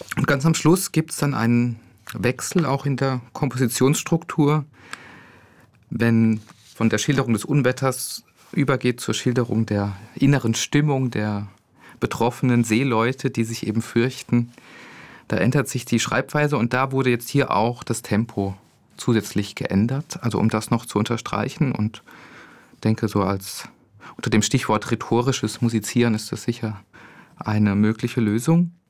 Und ganz am Schluss gibt es dann einen Wechsel auch in der Kompositionsstruktur, wenn von der Schilderung des Unwetters übergeht zur Schilderung der inneren Stimmung der betroffenen Seeleute, die sich eben fürchten. Da ändert sich die Schreibweise und da wurde jetzt hier auch das Tempo zusätzlich geändert, also um das noch zu unterstreichen, und denke so als unter dem Stichwort rhetorisches Musizieren ist das sicher eine mögliche Lösung.